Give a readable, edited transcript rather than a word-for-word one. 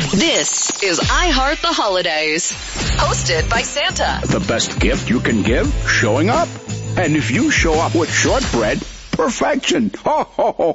This is I Heart the Holidays, hosted by Santa. The best gift you can give? Showing up. And if you show up with shortbread, perfection. Ho, ho, ho,